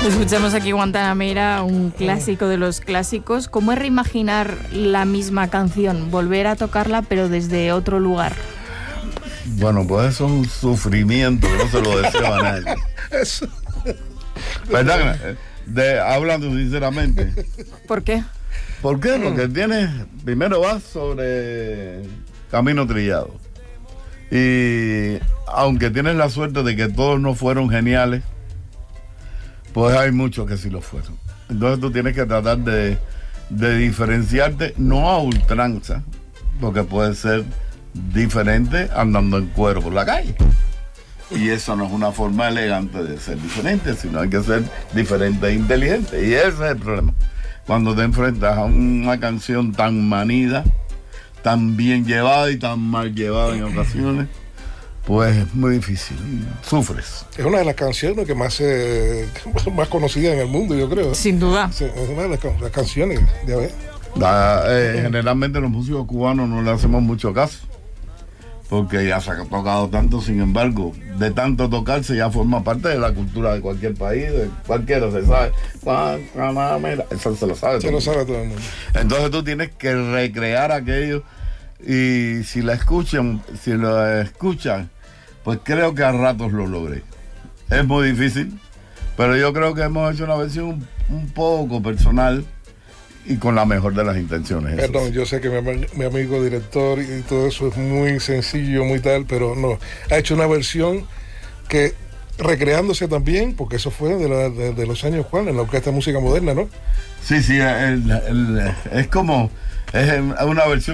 Escuchamos aquí Guantanamera, un clásico de los clásicos. ¿Cómo es reimaginar la misma canción? Volver a tocarla, pero desde otro lugar. Bueno, pues eso es un sufrimiento que no se lo deseo a nadie. Eso. ¿Verdad? Hablando sinceramente. ¿Por qué? ¿Por qué? Porque primero vas sobre camino trillado. Y aunque tienes la suerte de que todos no fueron geniales, pues hay muchos que sí lo fueron. Entonces tú tienes que tratar de diferenciarte, no a ultranza, porque puede ser diferente andando en cuero por la calle. Y eso no es una forma elegante de ser diferente, sino hay que ser diferente e inteligente. Y ese es el problema. Cuando te enfrentas a una canción tan manida, tan bien llevada y tan mal llevada en ocasiones, pues es muy difícil, sufres. Es una de las canciones que más conocida en el mundo, yo creo. Sin duda. Es una de las canciones, ya ves. Generalmente los músicos cubanos no le hacemos mucho caso, porque ya se ha tocado tanto, sin embargo, de tanto tocarse ya forma parte de la cultura de cualquier país, de cualquiera se sabe. Eso se lo sabe. Se lo sabe todo el mundo. Entonces tú tienes que recrear aquello. Y si lo escuchan, pues creo que a ratos lo logré. Es muy difícil, pero yo creo que hemos hecho una versión un poco personal y con la mejor de las intenciones. Perdón, yo sé que mi amigo director y todo eso es muy sencillo, muy tal, pero no. Ha hecho una versión que, recreándose también, porque eso fue de los años, Juan, en la Orquesta de Música Moderna, ¿no? Sí, es como, es una versión